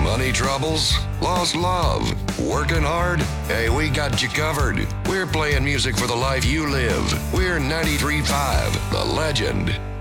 Money troubles? Lost love? Working hard? Hey, we got you covered. We're playing music for the life you live. We're 93.5, The Legend.